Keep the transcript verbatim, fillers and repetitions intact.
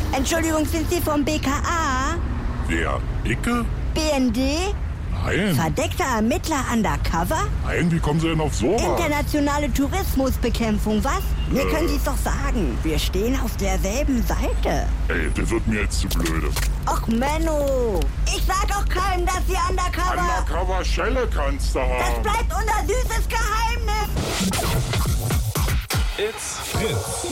Entschuldigung, sind Sie vom B K A? Wer? Icke? B N D? Nein. Verdeckter Ermittler undercover? Nein, wie kommen Sie denn auf sowas? Internationale Tourismusbekämpfung, was? Mir Äh. können Sie es doch sagen. Wir stehen auf derselben Seite. Ey, das wird mir jetzt zu blöde. Och, Menno. Ich sag auch keinem, dass Sie undercover... Undercover-Schelle kannst du Das haben. bleibt unser süßes Geheimnis. It's Fritz.